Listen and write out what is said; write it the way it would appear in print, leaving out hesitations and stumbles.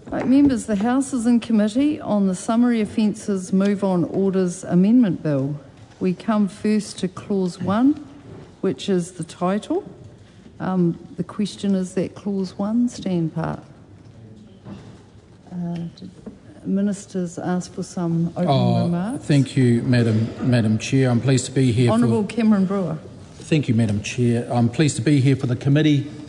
Right, members, the House is in committee on the Summary Offences Move On Orders Amendment Bill. We come first to Clause 1, which is the title. The question is that Clause 1 stand part. Ministers ask for some opening remarks. Thank you, Madam Chair. I'm pleased to be here. Honourable Cameron Brewer. Thank you, Madam Chair. I'm pleased to be here for the committee